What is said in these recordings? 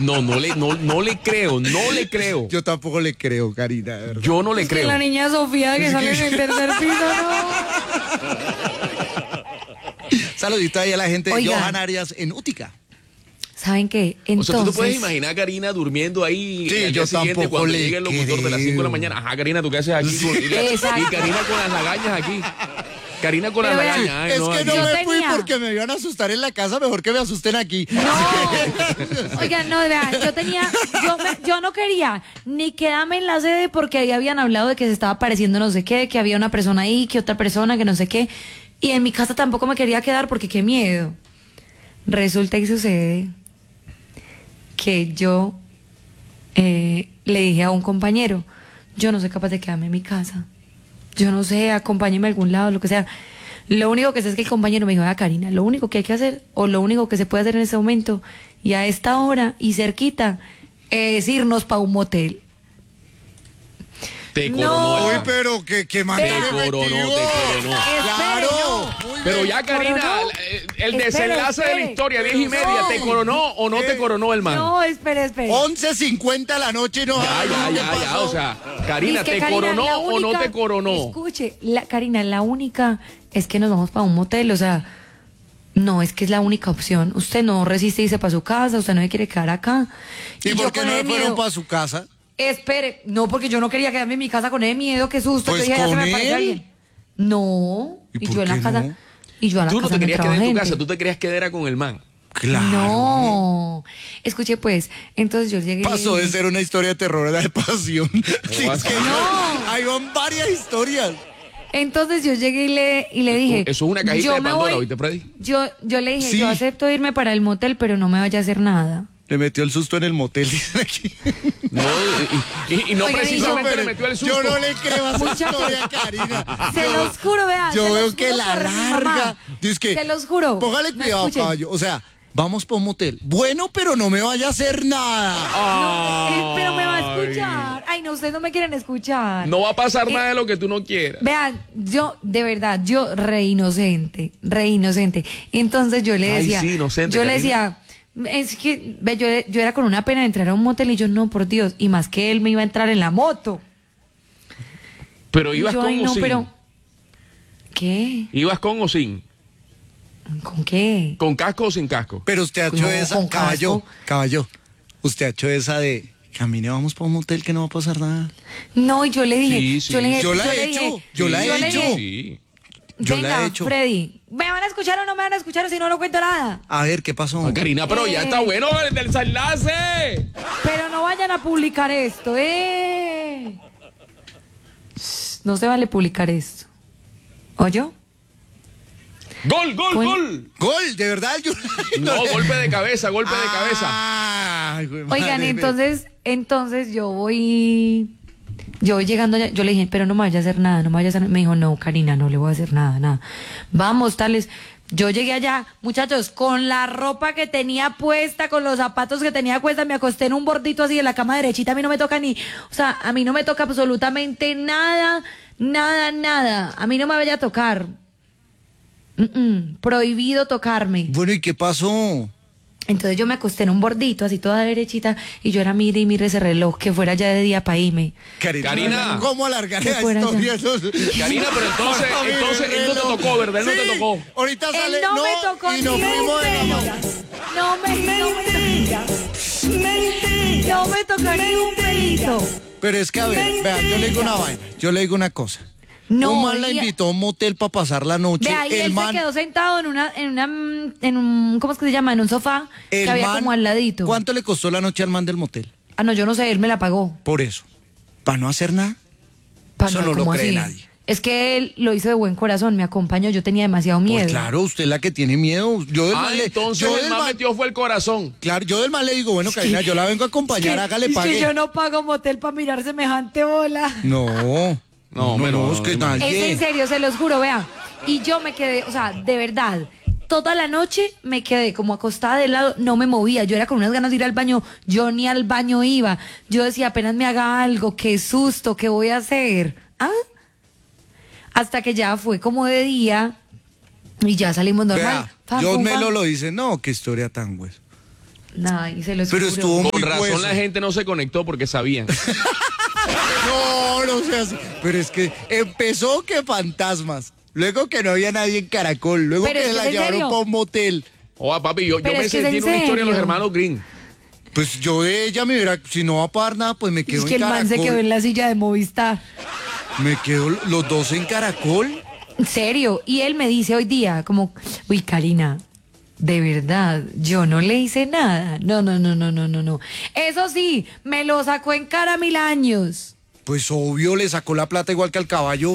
No le creo. Yo tampoco le creo, Karina, de verdad. Yo no le creo. La niña Sofía que sale en el tercer piso, no. Saludito ahí a la gente de Oiga. Johan Arias en Útica. ¿Saben qué? Entonces, O sea, tú te puedes imaginar a Karina durmiendo ahí Sí, al yo día siguiente tampoco cuando le llegue el locutor de las 5 de la creo. mañana. Ajá, Karina, ¿tú qué haces aquí? Exacto. Y Karina con las lagañas aquí. Karina con las Pero vean, lagañas. Ay, Es no, que aquí. no Yo me fui tenía- porque me iban a asustar en la casa, mejor que me asusten aquí. No. Oigan, no, vean, yo no quería ni quedarme en la sede porque ahí habían hablado de que se estaba apareciendo no sé qué, que había una persona ahí, que otra persona, que no sé qué. Y en mi casa tampoco me quería quedar porque qué miedo. Resulta y sucede que yo le dije a un compañero, yo no soy capaz de quedarme en mi casa. Yo no sé, acompáñeme a algún lado, lo que sea. Lo único que sé es que el compañero me dijo, Karina, lo único que hay que hacer, o lo único que se puede hacer en este momento, y a esta hora, y cerquita, es irnos para un motel. Te No. coronó. Uy, pero que manda Te coronó. Claro. Muy Pero bien. ya, Karina, ¿Coronó? el Espere, desenlace de la espere. historia, 10:30, No. ¿te coronó o no te coronó el man? No, espere. 11:50 de la noche, no. Ya, o sea, Karina, Es que, ¿te Karina, coronó la o no única- te coronó? Escuche, Karina, la única es que nos vamos para un motel, o sea, no, es que es la única opción. Usted no resiste irse para su casa, usted no se quiere quedar acá. ¿Y yo por qué con no ese fueron miedo- para su casa? Espere, no, porque yo no quería quedarme en mi casa con ese miedo, qué susto. Pues Yo dije, ya se con me aparece él. alguien. No, ¿Y y por yo en la qué casa. no? Y yo a la Tú no casa te querías entraba quedar en tu gente. casa, tú te querías quedar era con el man. Claro. No, escuche pues, entonces yo llegué. Pasó de ser una historia de terror a la de pasión. Sí, vas es que No. Ahí van varias historias. Entonces yo llegué y le dije. Eso es una cajita yo de me Pandora, voy- ¿oíste, Freddy? Yo le dije, Sí. yo acepto irme para el motel, pero no me vaya a hacer nada. Le metió el susto en el motel, dicen aquí. No, y no Oigan, precisamente pero le metió el susto. yo no le creo a esa Muchachos, historia, Karina. Se los juro, vean. Yo se veo los que juro la por mi mamá. larga. Dice que, Se los juro. Póngale No, cuidado, escuchen. caballo. O sea, vamos para un motel. Bueno, pero no me vaya a hacer nada. Pero me va a escuchar. Ay, no, ustedes no me quieren escuchar. No va a pasar nada de lo que tú no quieras. Vean, yo, de verdad, yo re inocente. Entonces yo le Ay, decía, sí, inocente, yo le Karina. decía, es que ve, yo era con una pena de entrar a un motel y yo no, por Dios, y más que él me iba a entrar en la moto. Pero Y ibas yo, con ay, o no, sin. pero, ¿qué? ¿Ibas con o sin? ¿Con qué? ¿Con casco o sin casco? Pero usted ha hecho No, esa, con caballo, casco. caballo. Usted ha hecho esa de camine, vamos para un motel que no va a pasar nada. No, y yo le dije, Sí, sí. yo le dije, Yo la yo he le hecho, dije, yo la he le hecho. dije, Sí. Yo la venga, he hecho. Freddy, ¿me van a escuchar o no me van a escuchar o si no, no cuento nada? A ver, ¿qué pasó? Ah, Karina, pero ya está bueno el desenlace. Pero no vayan a publicar esto, No se vale publicar esto. ¿Oyó? ¡Gol, gol, Gol. gol! Gol, de verdad. No, golpe de cabeza, golpe de cabeza. Ay, güey, Oigan, madre, entonces yo voy llegando allá, yo le dije, pero no me vaya a hacer nada, no me vaya a hacer nada. Me dijo, no, Karina, no le voy a hacer nada. Vamos, tales. Yo llegué allá, muchachos, con la ropa que tenía puesta, con los zapatos que tenía puesta, me acosté en un bordito así en la cama derechita, a mí no me toca a mí no me toca absolutamente nada. A mí no me vaya a tocar. Prohibido tocarme. Bueno, ¿y qué pasó? Entonces yo me acosté en un bordito, así toda derechita, y yo era mire y mire ese reloj, que fuera ya de día para irme. Karina. ¿Cómo alargar Que la fuera historia? Karina, pero entonces él no te tocó, ¿verdad? Él no te tocó. Ahorita Él sale. no me tocó y nos ni fuimos un de la mano. No me tocó ni un pelito. Pero es que, a ver, vean, yo le digo una vaina. Yo le digo una cosa. No, un man la y- invitó a un motel para pasar la noche. De ahí el él man, se quedó sentado en un, ¿cómo es que se llama? En un sofá el que había man- como al ladito. ¿Cuánto le costó la noche al man del motel? Ah, no, yo no sé, él me la pagó. Por eso. ¿Para no hacer nada? Eso no lo ¿cómo cree así? nadie. Es que él lo hizo de buen corazón, me acompañó, yo tenía demasiado miedo. Pues claro, usted es la que tiene miedo. Yo del Ah, man le- entonces yo el del man man- metió fue el corazón. Claro, yo del man le digo, bueno, Karina, yo la vengo a acompañar, hágale es pague. que yo no pago motel para mirar semejante bola. No, No, es que no, nadie. Es en serio, se los juro, vea. Y yo me quedé, o sea, de verdad, toda la noche me quedé como acostada de lado, no me movía. Yo era con unas ganas de ir al baño, yo ni al baño iba. Yo decía, apenas me haga algo, qué susto, ¿qué voy a hacer? ¿Ah? Hasta que ya fue como de día y ya salimos normal. Vea, John Melo lo dice, no, qué historia tan güey. Ay, se lo Pero juro. estuvo muy Con razón grueso. la gente no se conectó porque sabían. No sea así. Pero es que empezó que fantasmas. Luego que no había nadie en Caracol. Luego Pero que es que la es en llevaron serio. para un motel. Oa, papi, yo Pero me es que es sentí en en una historia de los serio. hermanos Green. Pues yo de ella me hubiera, si no va a pagar nada, pues me quedo Es que en el man Caracol. se quedó en la silla de Movistar. Me quedo los dos en Caracol. En serio. Y él me dice hoy día, como, uy, Karina, de verdad, yo no le hice nada. No. Eso sí, me lo sacó en cara 1000 años. Pues obvio, le sacó la plata igual que al caballo.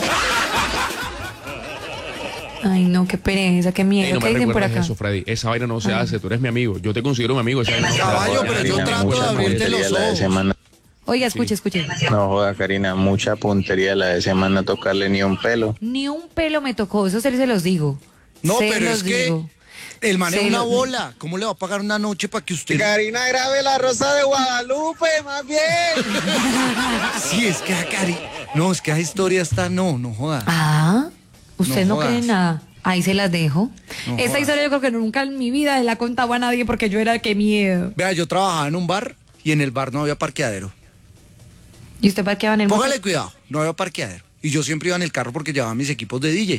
Ay, no, qué pereza, qué Ey, miedo. no ¿Qué me dicen por recuerdes acá? eso, Freddy. Esa vaina no se hace. Tú eres mi amigo. Yo te considero mi amigo. Esa vaina no se Caballo, hace. pero yo Karina, trato de mucha abrirte los puntería la de ojos. semana. Oiga, escuche. No joda, Karina, mucha puntería la de semana tocarle ni un pelo. Ni un pelo me tocó, eso se los digo. No, Se pero los es que digo. el man es Se una lo- bola. ¿Cómo le va a pagar una noche para que usted... Karina grabe la Rosa de Guadalupe, más bien. Sí, es que a Cari... No, es que esa historia está... No joda. Ah, usted No no, cree jodas. nada. Ahí se las dejo. No Esta jodas. historia yo creo que nunca en mi vida la contaba a nadie porque yo era que miedo. Vea, yo trabajaba en un bar y en el bar no había parqueadero. ¿Y usted parqueaba en el Póngale motel? cuidado, no había parqueadero. Y yo siempre iba en el carro porque llevaba mis equipos de DJ.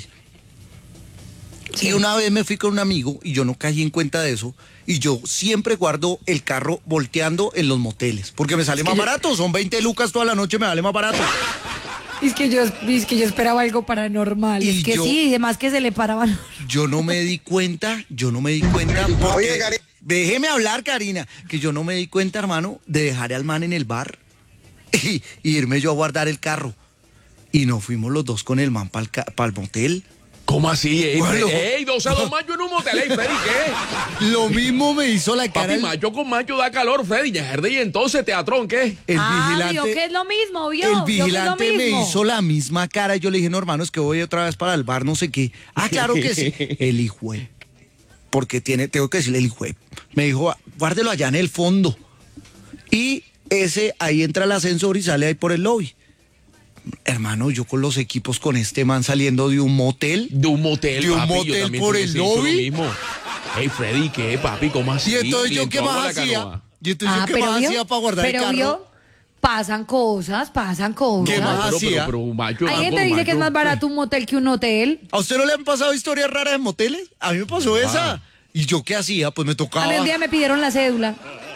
Y una vez me fui con un amigo y yo no caí en cuenta de eso. Y yo siempre guardo el carro volteando en los moteles. Porque me sale más barato. Son 20 lucas toda la noche, me vale más barato. Es que yo esperaba algo paranormal. Y es que yo- sí, además que se le paraban. Yo no me di cuenta porque... Oye, Cari- Déjeme hablar, Karina. Que yo no me di cuenta, hermano, de dejar al man en el bar y irme yo a guardar el carro. Y nos fuimos los dos con el man para el motel. ¿Cómo así? Ey, Bueno. ey, 12 a 2 mayo en un motel. Ey, Freddy, ¿qué? Lo mismo me hizo la cara Papi, el, mayo con mayo da calor, Freddy. Y entonces, teatrón, ¿qué? el Vio vigilante. que es lo mismo, vio. El vio que es lo vigilante me mismo. hizo la misma cara y yo le dije, no, hermano, es que voy otra vez para el bar, no sé qué. Ah, claro que sí. El hijo de- porque tengo que decirle el hijo de- me dijo, guárdelo allá en el fondo. Y ahí entra el ascensor y sale ahí por el lobby. Hermano, yo con los equipos con este man saliendo de un motel. De un motel, ¿De un papi. Yo motel también por hubiese el hecho lo lobby? mismo. Ey, Freddy, ¿qué, papi? ¿Cómo así? Y entonces yo qué entró a más la hacía. canoa. Y entonces yo qué más hacía para guardar el pero carro. vio, pasan cosas. ¿Qué más Pero, hacía? pero, mayo, Hay va gente con que dice que es mayo. más barato un motel que un hotel. ¿A usted no le han pasado historias raras en moteles? A mí me pasó esa. ¿Y yo qué hacía? Pues me A tocaba. mí un día me pidieron la cédula.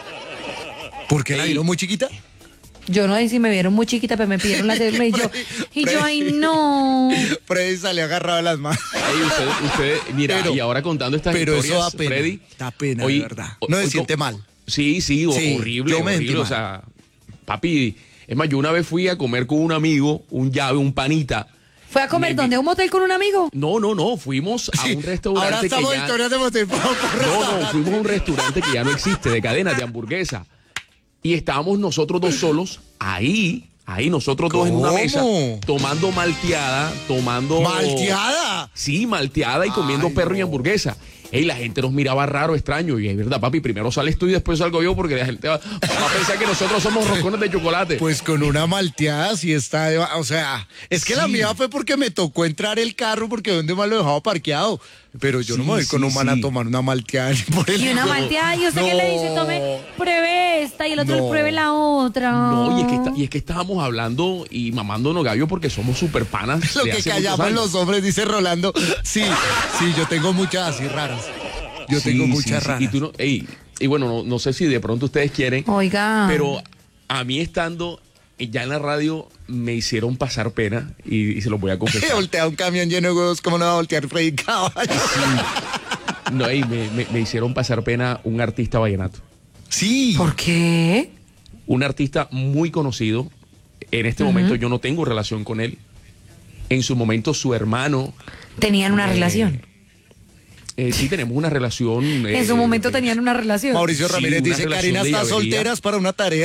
¿Por qué la Ey. vieron muy chiquita? Yo no sé si me vieron muy chiquita, pero me pidieron la cédula y yo, ay, no. Freddy salió agarrado de las manos. Ey, usted, mira, Pero- y ahora contando estas pero eso historias, da pena, Freddy. da pena, de verdad. No se siente mal. Sí, Sí, horrible, yo me sentí horrible. O mal. sea, papi, es más, yo una vez fui a comer con un amigo, un llave, un panita. ¿Fue a comer Me- donde? ¿Un motel con un amigo? No, fuimos a Sí, un restaurante ahora que estamos en ya... historias de motel. Por No, fuimos a un restaurante que ya no existe, de cadenas de hamburguesa. Y estábamos nosotros dos solos, ahí nosotros dos en una ¿Cómo? mesa, tomando malteada, ¡Malteada! Sí, malteada y comiendo Ay, perro y no. hamburguesa. Y la gente nos miraba raro, extraño. Y es verdad, papi, primero sales tú y después salgo yo porque la gente va a pensar que nosotros somos roscones de chocolate. Pues con una malteada sí está... O sea, es que la Sí. mía fue porque me tocó entrar el carro porque donde más lo dejaba parqueado. Pero yo no Sí, me voy con sí, un man a sí. tomar una malteada ni por el... Y una malteada, y usted que le dice, tome, pruebe esta, y el otro No. le pruebe la otra. No, y es que estábamos hablando y mamándonos gallo porque somos super panas. Lo de que hace callamos muchos años. los hombres, dice Rolando. Sí, yo tengo muchas así raras. Yo Sí, tengo sí, muchas sí. raras. Y, tú no, ey, y bueno, no sé si de pronto ustedes quieren, Oiga. pero a mí estando ya en la radio me hicieron pasar pena y se los voy a Que confesar. voltea un camión lleno de huevos, ¿cómo no va a voltear Freddy Caballo? No, ey, me hicieron pasar pena un artista vallenato. Sí. ¿Por qué? Un artista muy conocido. En este momento yo no tengo relación con él. En su momento su hermano, Tenían una relación. sí tenemos una relación. En su momento tenían una relación. Mauricio Sí, Ramírez una dice, relación Karina de está llavería. solteras para una tarea.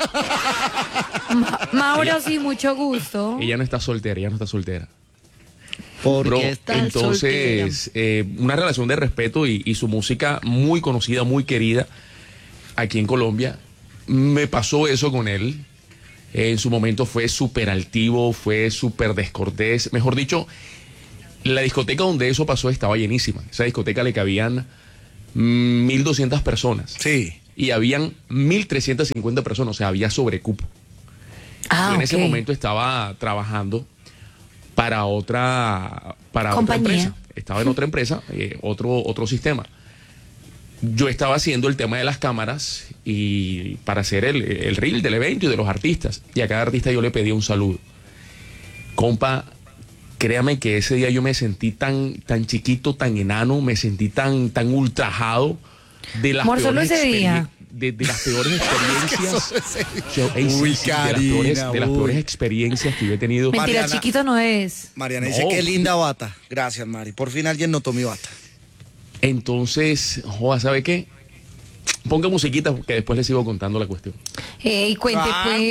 Mauro, sí, mucho gusto. Ella no está soltera, ella no está soltera. Porque Bro, está entonces, una relación de respeto y su música muy conocida, muy querida aquí en Colombia. Me pasó eso con él. En su momento fue súper altivo, fue súper descortés. Mejor dicho, la discoteca donde eso pasó estaba llenísima. Esa discoteca le cabían 1.200 personas. Sí. y habían 1.350 personas, o sea, había sobrecupo. Yo en ese momento estaba trabajando para otra empresa. Estaba en otra empresa, otro sistema. Yo estaba haciendo el tema de las cámaras y para hacer el reel del evento y de los artistas. Y a cada artista yo le pedía un saludo. Compa, créame que ese día yo me sentí tan chiquito, tan enano, me sentí tan ultrajado de las peores experiencias. De las peores experiencias. De las peores experiencias que yo he tenido. Mentira, Mariana, chiquito no es. Mariana dice, qué linda bata. Gracias, Mari. Por fin alguien notó mi bata. Entonces, joda, ¿sabe qué? Ponga musiquita que después les sigo contando la cuestión. Ey, cuente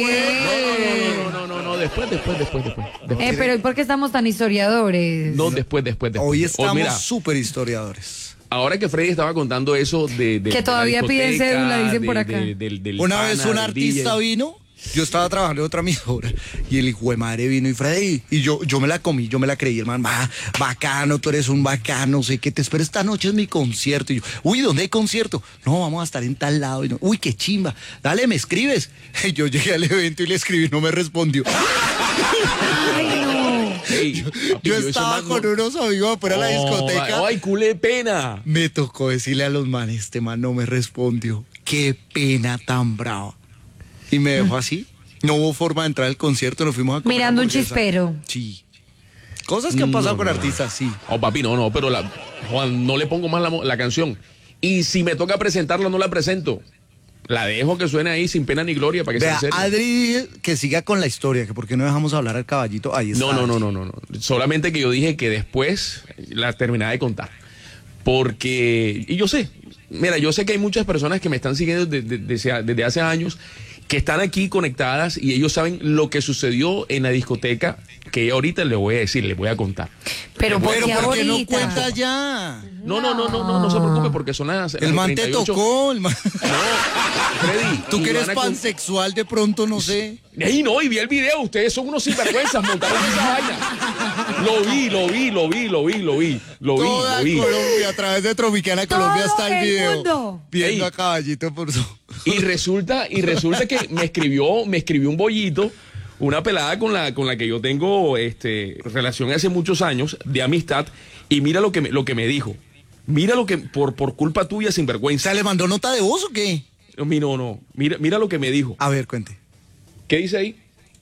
pues. No, después. Pero ¿y por qué estamos tan historiadores? No, después. Hoy estamos Mira, súper historiadores. ahora que Freddy estaba contando eso de Que todavía la piden discoteca, cédula, dicen por acá. Una pana, vez un del artista DJ. vino, yo estaba trabajando en otra emisora, y el hijo de madre vino y Freddy, y yo me la comí, yo me la creí, hermano, bacano, tú eres un bacano, sé que te espero, esta noche es mi concierto. Y yo, uy, ¿dónde hay concierto? No, vamos a estar en tal lado. Y no, uy, qué chimba, dale, me escribes. Y yo llegué al evento y le escribí, no me respondió. Ay, no. Ey, Yo papi, estaba ese man con no- unos amigos afuera de la discoteca. Ay, culé pena. Me tocó decirle a los manes, este man no me respondió. Qué pena tan brava. Y me dejó así. No hubo forma de entrar al concierto, nos fuimos a comer Mirando un hamburguesa. chispero. Sí. Cosas que han pasado con artistas, sí. Oh, papi, no, pero Juan, no le pongo más la canción. Y si me toca presentarla, no la presento. La dejo que suene ahí sin pena ni gloria para que Vea, sea en serio. Adri, que siga con la historia, que por qué no dejamos hablar al caballito. Ahí está. No. Solamente que yo dije que después la terminaba de contar. Porque, y yo sé, mira, yo sé que hay muchas personas que me están siguiendo desde hace años, que están aquí conectadas y ellos saben lo que sucedió en la discoteca, que ahorita les voy a decir, les voy a contar. Pero ¿por Pero qué ¿por qué no ahorita? cuenta ya? No se preocupe porque son las El man te 38. tocó, el man. No, Freddy. Tú que eres Ivana con- pansexual de pronto, no sé. Ey, no, y vi el video, ustedes son unos sinvergüenzas, montaron esa vaina. Lo vi. Toda Colombia, a través de Tropicana Colombia Todo está el el video. mundo. Viendo Ey. a caballito por su... Y resulta que me escribió un bollito, una pelada con la que yo tengo relación hace muchos años de amistad, y mira lo que me dijo. Mira lo que por culpa tuya, O sinvergüenza. sea, ¿le mandó nota de voz o qué? No. Mira lo que me dijo. A ver, cuente. ¿Qué dice ahí?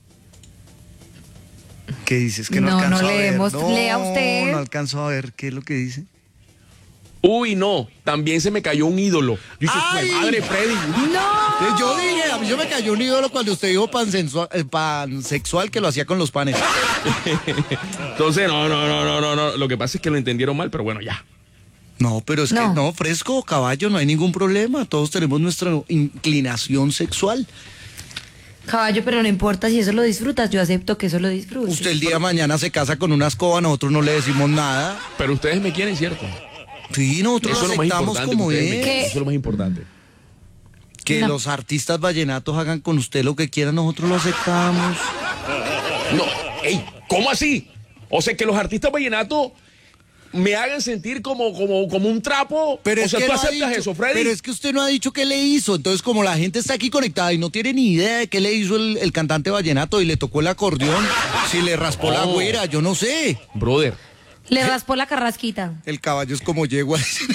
¿Qué dices? Que no, No, alcanzo no a ver. leemos. Lea usted. No alcanzo a ver qué es lo que dice. Uy, no, también se me cayó un ídolo. Yo dije, ¡Ay! "Jue madre, Freddy". No. Yo dije, a mí yo me cayó un ídolo cuando usted dijo pansexual que lo hacía con los panes. Entonces, no. Lo que pasa es que lo entendieron mal, pero bueno, ya. No, pero es que No. no, fresco, caballo, no hay ningún problema. Todos tenemos nuestra inclinación sexual. Caballo, pero no importa si eso lo disfrutas, yo acepto que eso lo disfrutes. Usted el día de mañana se casa con una escoba, nosotros no le decimos nada. Pero ustedes me quieren, ¿cierto? Sí, nosotros Eso lo es lo más aceptamos importante. como que ustedes me es. quieren, eso es lo más importante. Que No. los artistas vallenatos hagan con usted lo que quieran, nosotros lo aceptamos. No, ey, ¿cómo así? O sea, que los artistas vallenatos me hagan sentir como un trapo. Pero o es sea, que ¿tú no ha aceptas dicho- eso, Freddy? Pero es que usted no ha dicho qué le hizo. Entonces, como la gente está aquí conectada y no tiene ni idea de qué le hizo el cantante vallenato y le tocó el acordeón, si le raspó la Oh. güera, yo no sé. Brother, Le raspó la carrasquita. El caballo es como yegua.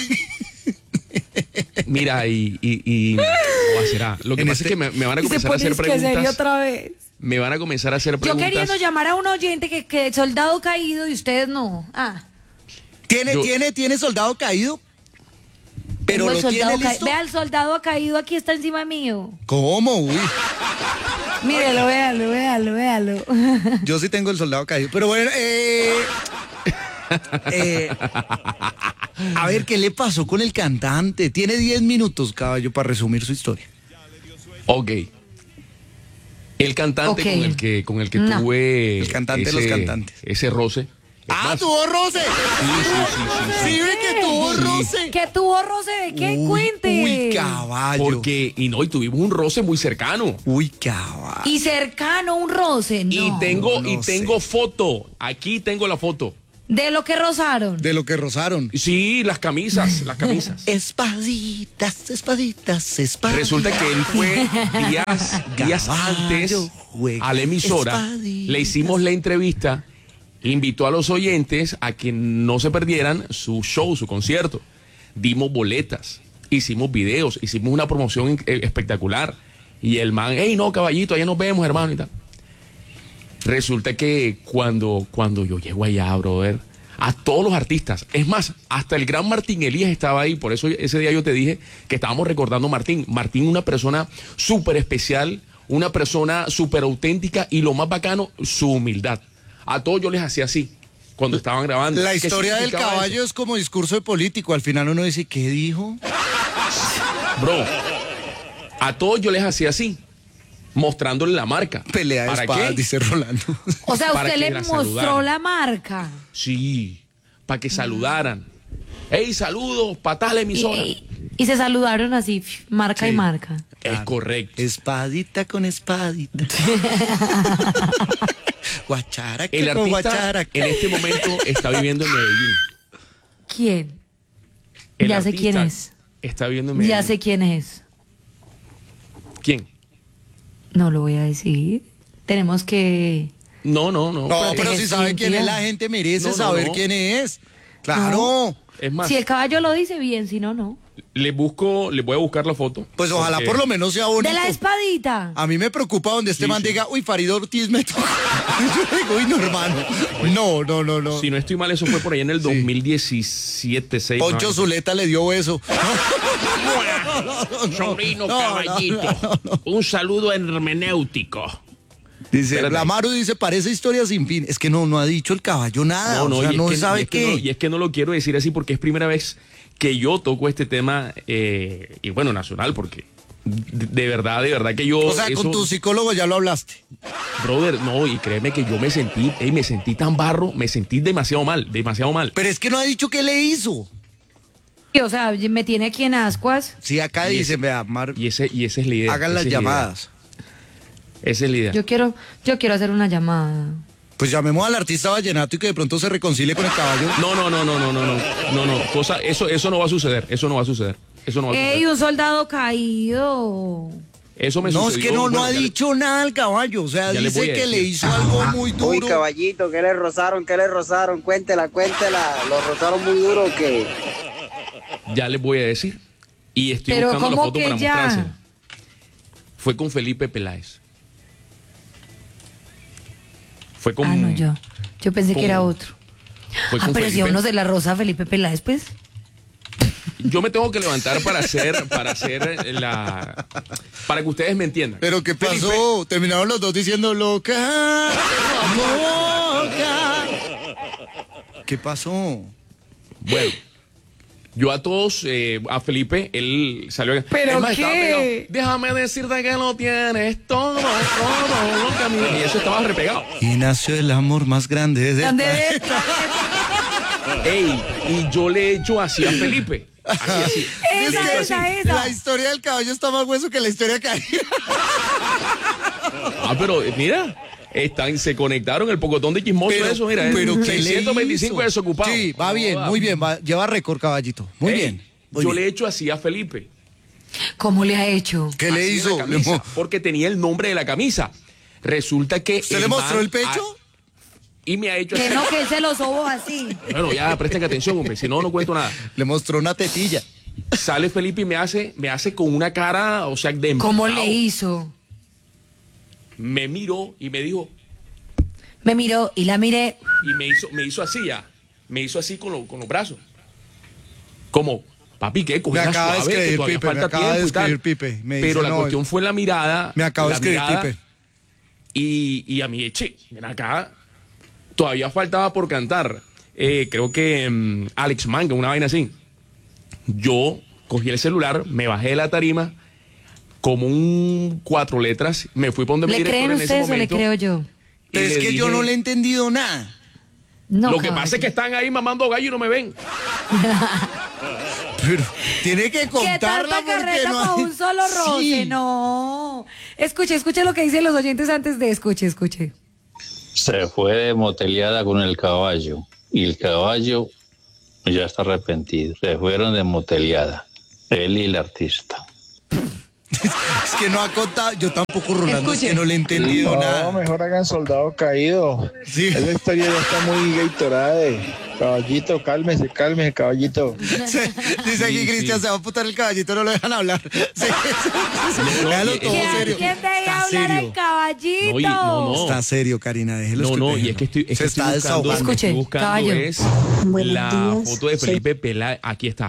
mira, y ¿cómo será? Lo que En pasa es que me van a Y se comenzar a pone hacer que serio preguntas. otra vez. Me van a comenzar a hacer Yo preguntas. queriendo llamar a un oyente que soldado caído y ustedes no. ¿Tiene soldado caído? Pero Tengo lo el soldado tiene listo. Vea, el soldado caído aquí está encima mío. ¿Cómo? Uy, Mírelo, véalo. yo sí tengo el soldado caído. Pero bueno, a ver, ¿qué le pasó con el cantante? Tiene 10 minutos, caballo, para resumir su historia. Ok. El cantante Ok. con el que No. tuve. El cantante de los cantantes. Ese roce. Es ¡Ah, más, tuvo roce! Sí, ve que tuvo roce. ¿Qué tuvo roce de qué? Cuente. Uy, caballo. porque, y tuvimos un roce muy cercano. Uy, caballo. Y cercano un roce, no. Y tengo no foto. Aquí tengo la foto. De lo que rozaron. De lo que rozaron. Sí, las camisas. Espaditas, espaditas, espaditas. Resulta que él fue días antes juega a la emisora, espaditas. le hicimos la entrevista, invitó a los oyentes a que no se perdieran su show, su concierto. Dimos boletas, hicimos videos, hicimos una promoción espectacular. Y el man, hey, no, caballito, allá nos vemos, hermano, y tal. Resulta que cuando yo llego allá, brother, a todos los artistas, es más, hasta el gran Martín Elías estaba ahí, por eso ese día yo te dije que estábamos recordando a Martín. Martín, una persona súper especial, una persona súper auténtica y lo más bacano, su humildad. A todos yo les hacía así, cuando estaban grabando. La ¿Qué historia del significaba caballo eso? es como discurso de político, al final uno dice, ¿qué dijo? Bro, a todos yo les hacía así, mostrándole la marca. Pelea de ¿Para espadas, qué? dice Rolando. O sea, para usted que le la mostró saludaran. la marca. Sí, para que saludaran. Hey, saludos, para tal emisora. Y se saludaron así, marca Sí. y marca. Es correcto. Espadita con espadita. Guachara El con artista guachara. en este momento está viviendo en Medellín. ¿Quién? El Ya sé artista quién es. Está viviendo en Medellín. Ya sé quién es. ¿Quién? No lo voy a decir. Tenemos que... No. No, pero si sabe quién es, la gente merece No, saber no. quién es. Claro. Es más, Si el caballo lo dice bien, si no, no. le voy a buscar la foto. Pues ojalá porque por lo menos sea bonito. De la espadita. A mí me preocupa donde este Sí, man sí. diga, uy, Farid Ortiz me toca. Yo digo, uy, no, hermano. No. Si no estoy mal, eso fue por ahí en el 2017, 6. Poncho Zuleta le dio beso. Sobrino No, caballito. Un saludo hermenéutico. Dice, Espérate. la Maru dice, parece historia sin fin. Es que no ha dicho el caballo nada. o sea, y es no que- sabe y es que qué. y es que no lo quiero decir así porque es primera vez que yo toco este tema, y bueno, nacional, porque de verdad que yo... O sea, eso- con tu psicólogo ya lo hablaste. Brother, no, y créeme que yo me sentí tan barro, me sentí demasiado mal. Pero es que no ha dicho qué le hizo. O sea, me tiene aquí en ascuas. Sí, acá Y dicen, vea, Mar, Y esa es la idea. hagan las esa es la idea. llamadas. Esa es la idea. Yo quiero hacer una llamada. Pues llamemos al artista vallenato y que de pronto se reconcilie con el caballo. No, eso no va a suceder, eso no va a suceder. ¡Ey, un soldado caído! Eso me No, es sucedió, que no bueno, ha ya le- dicho nada al caballo. O sea, Ya le voy dice a que le decir. hizo algo muy Uy, duro. caballito, ¿qué le rozaron? ¿Qué le rozaron? Cuéntela. ¿Lo rozaron muy duro o qué? Ya les voy a decir. Y estoy Pero buscando la ¿cómo foto que para ya? mostrársela. Fue con Felipe Peláez. Fue con... Ah, no, yo pensé que era con- otro. Fue Ah, con pero si a Felipe. uno de la Rosa Felipe Peláez, pues. Yo me tengo que levantar para hacer para que ustedes me entiendan. Pero ¿qué Felipe- pasó? Terminaron los dos diciendo loca, loca. ¿Qué pasó? Bueno, yo a todos, a Felipe, él salió. ¿Pero es más, qué? estaba pegado. Déjame decirte que lo tienes todo lo que a mí. Y eso estaba repegado. Y nació el amor más grande de ¿Dónde esta- ves? Ey, y yo le he hecho así a Felipe. Así. Le he hecho así. La historia del caballo está más hueso que la historia que hay. Ah, pero mira, se conectaron el pocotón de chismoso eso, mira. pero ¿qué le 625 hizo? desocupados. Sí, va bien, muy bien. Lleva récord, caballito. Muy Ey, bien. muy yo bien. le he hecho así a Felipe. ¿Cómo le ha hecho? ¿Qué le Así en hizo? la camisa, porque tenía el nombre de la camisa. Resulta que... ¿Se le mostró man el pecho? y me ha hecho Que así. no, que él se los sobó así. Bueno, ya presten atención, hombre, si no, no cuento nada. Le mostró una tetilla. Sale Felipe y me hace con una cara, o sea, de ¿Cómo emputado. le hizo? Me miró y me dijo, Me miró y la miré. y me hizo así ya. Me hizo así con los brazos. Como, papi, ¿qué? Me Cogida acaba de suave, que escribir todavía Pipe, me falta acaba de tiempo y tal. escribir Pipe. Me Pero dice, la no, cuestión fue la mirada. Me acaba de la escribir mirada, Pipe. Y a mí, che, ven acá. Todavía faltaba por cantar. Creo que Alex Manga, una vaina así. Yo cogí el celular, me bajé de la tarima, como un 4 letras, me fui por donde mi ¿Le director creen en ese ustedes o le momento. creo yo? y Pero es le que yo dije, no le he entendido nada. No, Lo que caballo. pasa es que están ahí mamando gallo y no me ven. Pero tiene que ¿Qué contarla tanta porque carreta no para hay- un solo roce? Sí. No. Escuche lo que dicen los oyentes antes de escuche. Se fue de moteleada con el caballo y el caballo ya está arrepentido. Se fueron de moteleada, él y el artista. Es que no ha contado, yo tampoco, Rolando, es que no le he entendido No, nada. mejor hagan soldado caído. Sí. Esa historia ya está muy Gatorade. Caballito, cálmese, caballito. Dice aquí Sí, Cristian, sí. se va a putar el caballito, no lo dejan hablar. Sí. Déjalo todo ¿Quién serio. te iba a Está hablar serio. el caballito? No, no. Está serio, Karina, déjelo. No, no, y déjelo. es que estoy, Se está desahogando. Escuche, estoy buscando caballo. es Buenos la días. foto de Felipe Peláez. Aquí está.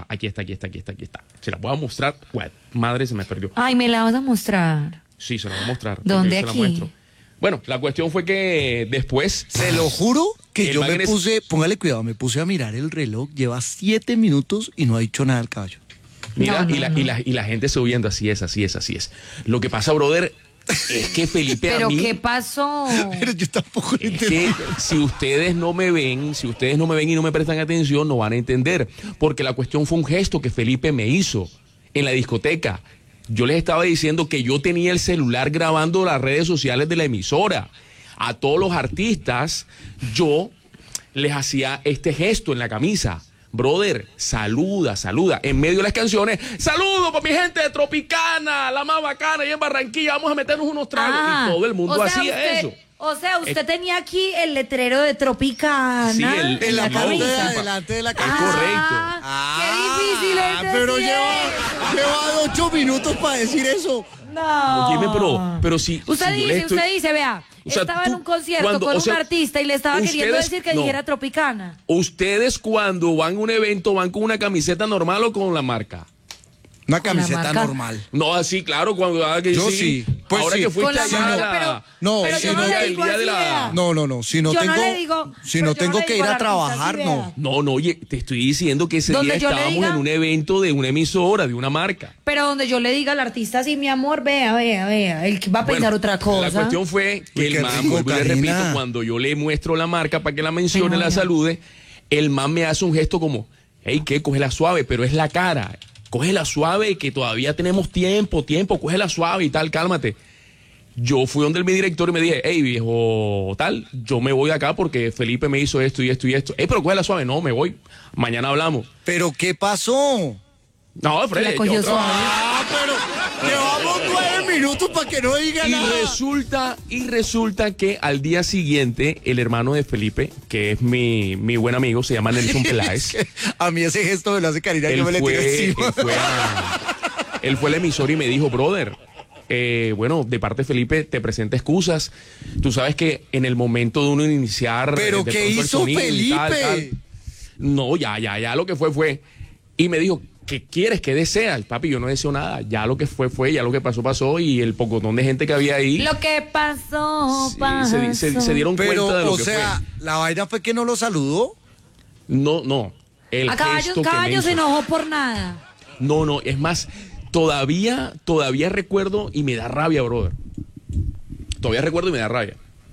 Se la voy a mostrar. Bueno, madre, se me perdió. Ay, me la vas a mostrar. Sí, se la voy a mostrar. ¿Dónde Se la aquí? muestro. Bueno, la cuestión fue que después... Se lo juro que El yo man me es- puse, póngale cuidado, me puse a mirar el reloj, lleva 7 minutos y no ha dicho nada el caballo. Mira, No, y la gente subiendo, así es. Lo que pasa, brother, es que Felipe a ¿Pero mí... qué pasó? Pero yo tampoco lo Es que entendí. si ustedes no me ven y no me prestan atención, no van a entender. Porque la cuestión fue un gesto que Felipe me hizo en la discoteca. Yo les estaba diciendo que yo tenía el celular grabando las redes sociales de la emisora. A todos los artistas, yo les hacía este gesto en la camisa. Brother, saluda. En medio de las canciones, saludo para mi gente de Tropicana, la más bacana, y en Barranquilla, vamos a meternos unos tragos. Ah, y todo el mundo o sea, hacía usted- eso. O sea, usted tenía aquí el letrero de Tropicana Sí, En la no, parte de camisa. adelante de la Es camisa. correcto. Qué difícil es Pero decir lleva 8 minutos para decir eso. No. Óyeme, pero si... Usted si yo le estoy- usted dice, vea, O sea, estaba en tú, un concierto cuando- con o sea, un artista y le estaba queriendo ustedes- decir que no. dijera Tropicana. Ustedes cuando van a un evento, ¿van con una camiseta normal o con la marca? Una Con la camiseta marca. normal. No, así, claro, cuando... Yo sí. Pues ahora sí. que fuiste Con la allá marca, a pero- No, pero si yo no no ya le el digo día así, de la... vea. No, si no Yo tengo, no le digo, si pero no yo tengo le que digo ir a al artista, trabajar, sí, no. vea. No, oye, te estoy diciendo que ese Donde día yo le estábamos diga- en un evento de una emisora, de una marca. Pero donde yo le diga al artista, sí, mi amor, vea, él va a pensar Bueno, otra cosa. La cuestión fue que Uy, el qué man, rico, vuelvo y le repito, Karina. cuando yo le muestro la marca para que la mencione, Ay, no, la ya. salude, el man me hace un gesto como, hey, ¿qué? Cógela suave, pero es la cara. Cógela suave, que todavía tenemos tiempo, cógela suave y tal, cálmate. Yo fui donde mi director y me dije, hey, viejo, tal, yo me voy de acá porque Felipe me hizo esto y esto y esto. Hey, pero cógela suave, no, me voy. Mañana hablamos. Pero ¿qué pasó? No, Freddy, La cogió yo- suave. Pero llevamos 9 minutos para que no diga Y nada. resulta que al día siguiente, el hermano de Felipe, que es mi buen amigo, se llama Nelson Peláez. A mí ese gesto me lo hace Karina y yo me le tiro encima. Él fue al emisor y me dijo, brother, bueno, de parte de Felipe te presenta excusas. Tú sabes que en el momento de uno iniciar... ¿Pero de qué pronto el hizo sonido y Felipe? No, ya lo que fue. Y me dijo, ¿qué quieres que desea? El papi, yo no deseo nada. Ya lo que fue, ya lo que pasó. Y el pocotón de gente que había ahí... Lo que pasó, sí, pasó. se dieron Pero, cuenta de lo o que sea, la vaina fue que no lo saludó. fue. No. El A gesto que me caballo se hizo. enojó por nada. No, es más, todavía recuerdo y me da rabia, brother. Todavía recuerdo y me da rabia.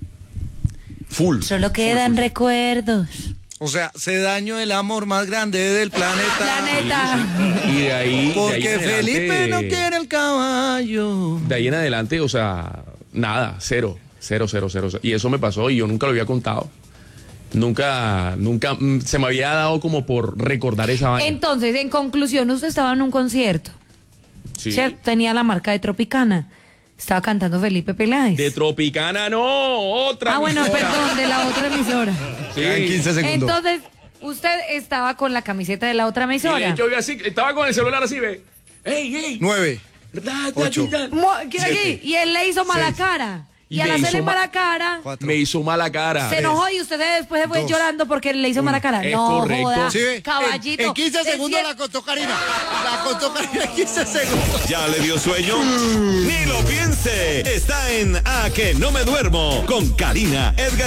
Full. Solo quedan recuerdos. O sea, se dañó el amor más grande del planeta. Planeta. Y de ahí. Porque de ahí en Felipe adelante- no quiere el caballo. De ahí en adelante, o sea, nada, cero. Y eso me pasó y yo nunca lo había contado. Nunca se me había dado como por recordar esa vaina. Entonces, en conclusión, usted estaba en un concierto. Sí. ¿Cierto? Tenía la marca de Tropicana. Estaba cantando Felipe Peláez. De Tropicana, no, otra. Ah, bueno, emisora. perdón, de la otra emisora. Sí. Quedan 15 segundos. Entonces, usted estaba con la camiseta de la otra Y de emisora. hecho, yo así, estaba con el celular así, ve. ¡Ey! 9. 8. ¿Quién aquí? Y él le hizo mala cara. Y Y al me hacerle hizo mala cara, 4. Me hizo mala cara. se enojó y usted después se fue 2, llorando porque le hizo mala cara. Es No, correcto. joda, ¿Sí ve? caballito. En 15 Es segundos cier- la contó Karina. La contó Karina en 15 segundos. ¿Ya le dio sueño? Ni lo piense. Está en A que no me duermo con Karina Edgar.